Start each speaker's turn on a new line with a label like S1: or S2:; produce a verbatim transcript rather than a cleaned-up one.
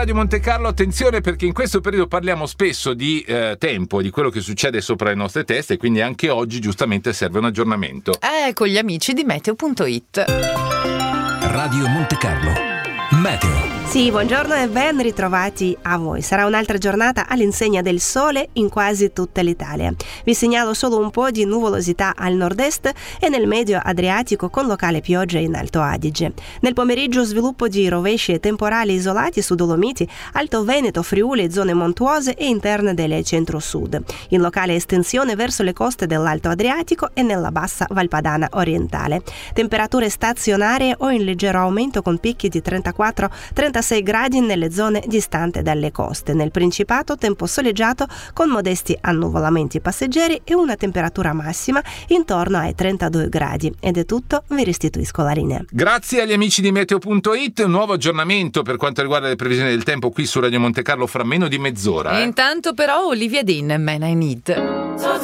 S1: Radio Monte Carlo, attenzione perché in questo periodo parliamo spesso di eh, tempo, di quello che succede sopra le nostre teste, e quindi anche oggi giustamente serve un aggiornamento.
S2: Eh, con gli amici di meteo punto it.
S3: Radio Monte Carlo, meteo.
S4: Sì, buongiorno e ben ritrovati a voi. Sarà un'altra giornata all'insegna del sole in quasi tutta l'Italia. Vi segnalo solo un po' di nuvolosità al nord-est e nel medio Adriatico con locale pioggia in Alto Adige. Nel pomeriggio sviluppo di rovesci e temporali isolati su Dolomiti, Alto Veneto, Friuli, zone montuose e interne del centro-sud. In locale estensione verso le coste dell'Alto Adriatico e nella bassa Valpadana orientale. Temperature stazionarie o in leggero aumento con picchi di trentaquattro trentasei gradi nelle zone distanti dalle coste. Nel Principato tempo soleggiato con modesti annuvolamenti passeggeri e una temperatura massima intorno ai trentadue gradi. Ed è tutto, vi restituisco la linea.
S1: Grazie agli amici di meteo punto it, un nuovo aggiornamento per quanto riguarda le previsioni del tempo qui su Radio Monte Carlo fra meno di mezz'ora.
S2: E
S1: eh.
S2: intanto però Olivia Dean, Man I Need.